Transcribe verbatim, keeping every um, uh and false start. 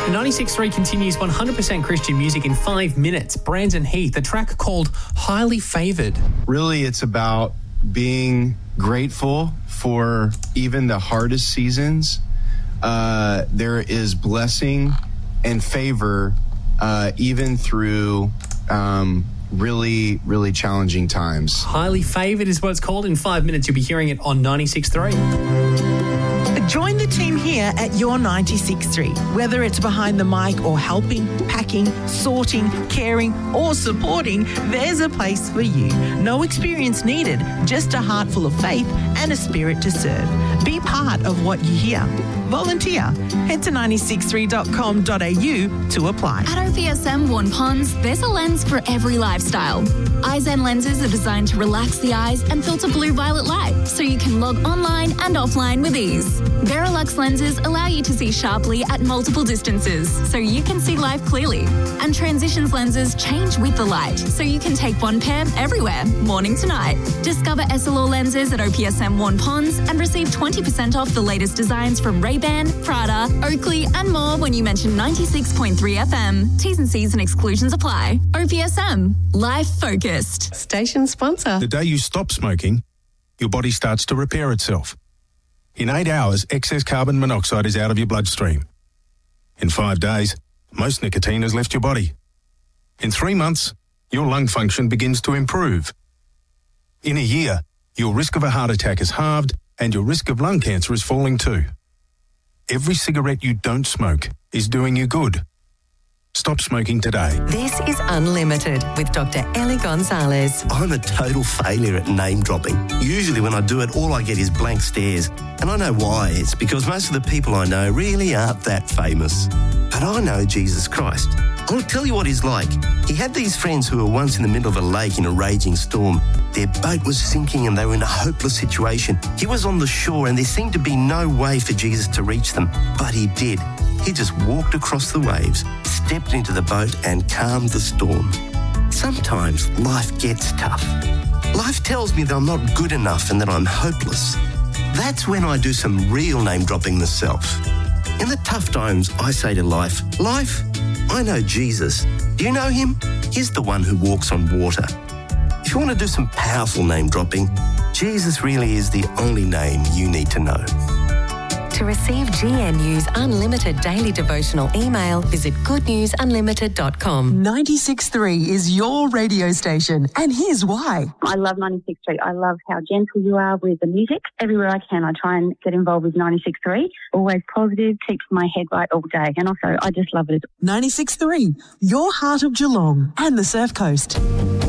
ninety-six point three continues one hundred percent Christian music in five minutes. Brandon Heath, a track called Highly Favoured. Really, it's about being grateful for even the hardest seasons. Uh, there is blessing and favor uh, even through um, really, really challenging times. Highly Favoured is what it's called. In five minutes, you'll be hearing it on ninety-six point three. Join the team here at your ninety-six point three. Whether it's behind the mic or helping, packing, sorting, caring or supporting, there's a place for you. No experience needed, just a heart full of faith and a spirit to serve. Be part of what you hear. Volunteer. Head to nine six three dot com dot a u to apply. At O P S M Warren Ponds, there's a lens for every lifestyle. Eyezen lenses are designed to relax the eyes and filter blue-violet light so you can log online and offline with ease. Verilux lenses allow you to see sharply at multiple distances so you can see life clearly. And Transitions lenses change with the light so you can take one pair everywhere, morning to night. Discover S L R lenses at O P S M Warren Ponds and receive twenty percent off the latest designs from Ray-Ban, Prada, Oakley and more when you mention ninety-six point three F M. T's and C's and exclusions apply. O P S M. Life focused. Station sponsor. The day you stop smoking, your body starts to repair itself. In eight hours, excess carbon monoxide is out of your bloodstream. In five days, most nicotine has left your body. In three months, your lung function begins to improve. In a year, your risk of a heart attack is halved and your risk of lung cancer is falling too. Every cigarette you don't smoke is doing you good. Stop smoking today. This is Unlimited with Doctor Ellie Gonzalez. I'm a total failure at name dropping. Usually when I do it, all I get is blank stares. And I know why. It's because most of the people I know really aren't that famous. But I know Jesus Christ. I'll tell you what he's like. He had these friends who were once in the middle of a lake in a raging storm. Their boat was sinking and they were in a hopeless situation. He was on the shore and there seemed to be no way for Jesus to reach them. But he did. He just walked across the waves, stepped into the boat and calmed the storm. Sometimes life gets tough. Life tells me that I'm not good enough and that I'm hopeless. That's when I do some real name dropping myself. In the tough times, I say to life, Life, I know Jesus. Do you know him? He's the one who walks on water. If you want to do some powerful name dropping, Jesus really is the only name you need to know. To receive G N U's unlimited daily devotional email, visit good news unlimited dot com. ninety-six point three is your radio station, and here's why. I love ninety-six point three. I love how gentle you are with the music. Everywhere I can, I try and get involved with ninety-six point three. Always positive, keeps my head right all day. And also, I just love it. ninety-six point three, your heart of Geelong and the Surf Coast.